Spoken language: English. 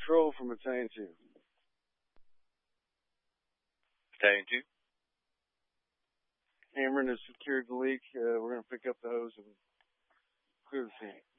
Patrol from Battalion 2. Battalion 2. Cameron has secured the leak. We're going to pick up the hose and clear the scene.